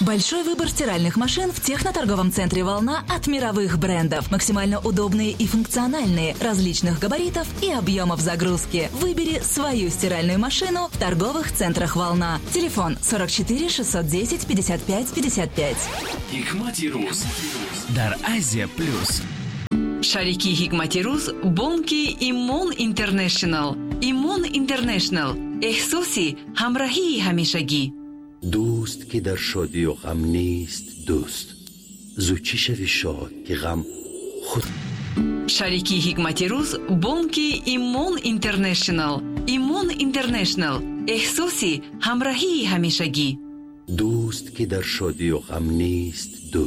Большой выбор стиральных машин в техноторговом центре «Волна» от мировых брендов. Максимально удобные и функциональные, различных габаритов и объемов загрузки. Выбери свою стиральную машину в торговых центрах «Волна». Телефон 44 610 55 55. Hikmati Ruz дар Азия Плюс. Шарики Hikmati Ruz бонки Имон Интернешнл. Имон Интернешнл. احساسی همراهی همیشگی. دوست که در شادی و غم نیست دوست زوچی شوی شاد که غم خود. شریکی حکمتی روز بانکی ایمون اینترنشنال. ایمون اینترنشنال. احساسی همراهی همیشگی. دوست که در شادی و غم نیست دوست